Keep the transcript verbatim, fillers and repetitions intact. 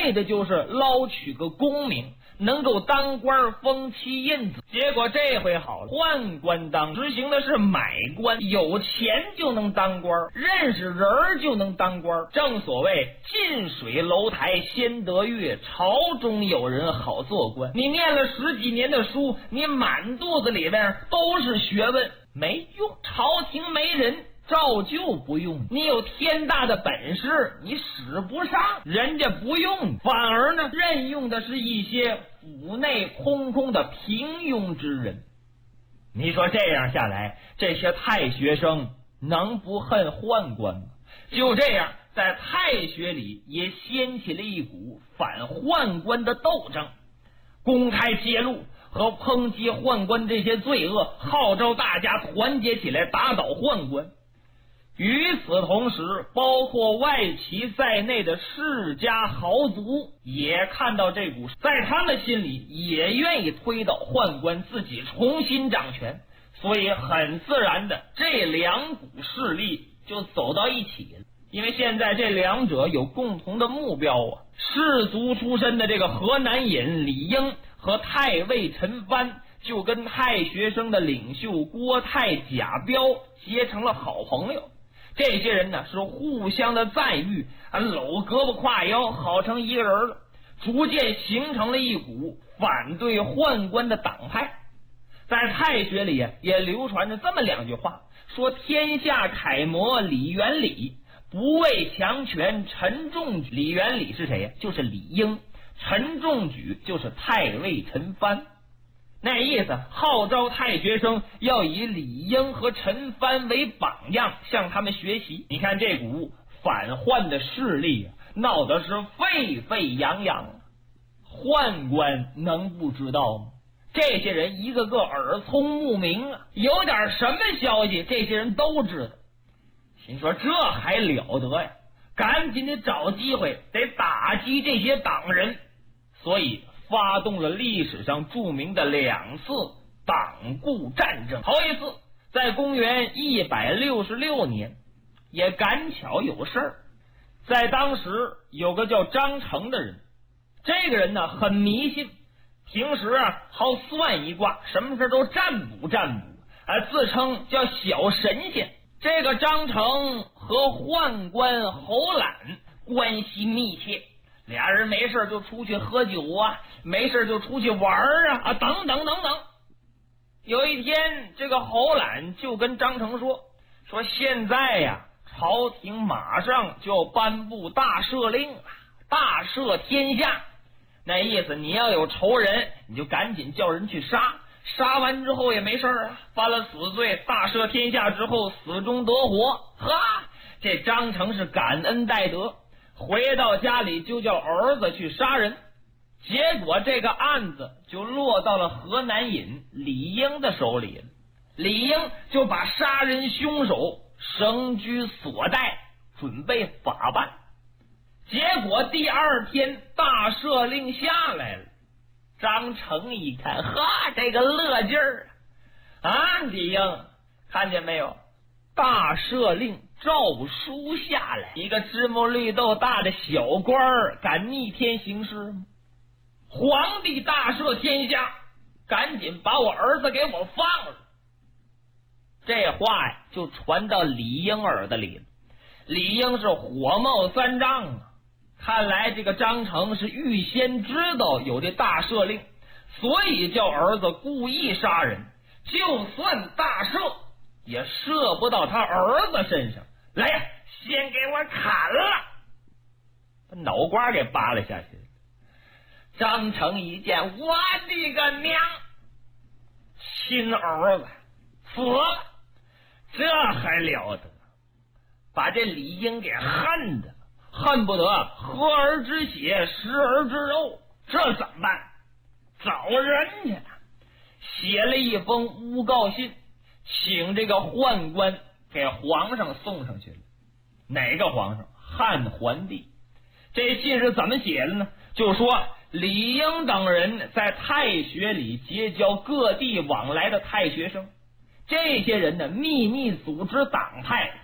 为的就是捞取个功名，能够当官封妻印子。结果这回好了，宦官当执行的是买官，有钱就能当官，认识人就能当官。正所谓近水楼台先得月，朝中有人好做官。你念了十几年的书，你满肚子里边都是学问，没用，朝廷没人，照旧不用。你有天大的本事，你使不上，人家不用，反而呢任用的是一些府内空空的平庸之人。你说这样下来，这些太学生能不恨宦官吗？就这样，在太学里也掀起了一股反宦官的斗争，公开揭露和抨击宦官这些罪恶，号召大家团结起来打倒宦官。与此同时，包括外戚在内的世家豪族也看到这股，在他们心里也愿意推倒宦官，自己重新掌权，所以很自然的这两股势力就走到一起了。因为现在这两者有共同的目标啊，士族出身的这个河南尹李英和太尉陈蕃就跟太学生的领袖郭泰、贾彪结成了好朋友。这些人呢是互相的赞誉，搂胳膊挎腰，好成一个人了，逐渐形成了一股反对宦官的党派。在太学里也流传着这么两句话，说天下楷模李元礼，不畏强权陈仲举。李元礼是谁呀？就是李英。陈仲举就是太尉陈蕃。那意思号召太学生要以李英和陈蕃为榜样，向他们学习。你看这股反宦的势力啊，闹得是沸沸扬扬，宦官能不知道吗？这些人一个个耳聪目明啊，有点什么消息这些人都知道。心说这还了得呀，赶紧得找机会得打击这些党人，所以发动了历史上著名的两次党锢战争。头一次在公元一百六十六年，也赶巧有事儿。在当时有个叫张成的人，这个人呢很迷信，平时啊好算一卦，什么事都占卜占卜，啊自称叫小神仙。这个张成和宦官侯览关系密切，俩人没事就出去喝酒啊，没事就出去玩啊，啊等等等等。有一天，这个侯览就跟张成说：“说现在呀，朝廷马上就要颁布大赦令了，大赦天下。那意思你要有仇人，你就赶紧叫人去杀，杀完之后也没事啊，犯了死罪，大赦天下之后死中得活。哈，这张成是感恩戴德。”回到家里就叫儿子去杀人，结果这个案子就落到了河南尹李英的手里了。李英就把杀人凶手绳拘索带，准备法办。结果第二天大赦令下来了，张成一看，哈，这个乐劲儿啊！李英看见没有？大赦令诏书下来，一个芝麻绿豆大的小官儿敢逆天行事吗？皇帝大赦天下，赶紧把我儿子给我放了。这话呀就传到李英耳朵里了。李英是火冒三丈啊，看来这个张成是预先知道有这大赦令，所以叫儿子故意杀人，就算大赦也射不到他儿子身上。来呀，先给我砍了，把脑瓜给扒拉下去了。张成一见，我的个娘，亲儿子死了，这还了得，把这李英给恨的恨不得喝儿之血食儿之肉，这怎么办？找人去，写了一封诬告信，请这个宦官给皇上送上去了。哪个皇上？汉桓帝。这信是怎么写的呢？就说李英等人在太学里结交各地往来的太学生，这些人呢秘密组织党派，